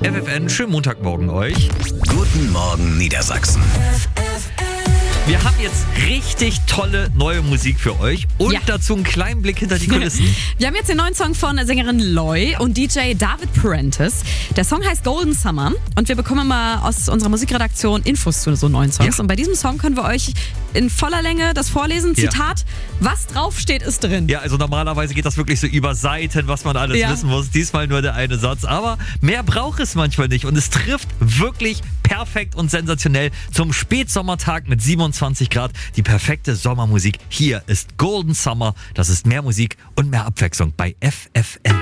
FFN, schönen Montagmorgen euch. Guten Morgen Niedersachsen. Wir haben jetzt richtig tolle neue Musik für euch und dazu einen kleinen Blick hinter die Kulissen. Wir haben jetzt den neuen Song von Sängerin Loy und DJ David Prentice. Der Song heißt Golden Summer und wir bekommen immer aus unserer Musikredaktion Infos zu so neuen Songs. Ja. Und bei diesem Song können wir euch in voller Länge das vorlesen. Zitat, was draufsteht, ist drin. Ja, also normalerweise geht das wirklich so über Seiten, was man alles wissen muss. Diesmal nur der eine Satz, aber mehr braucht es manchmal nicht und es trifft wirklich perfekt und sensationell zum Spätsommertag mit 27 Grad. Die perfekte Sommermusik. Hier ist Golden Summer. Das ist mehr Musik und mehr Abwechslung bei FFN.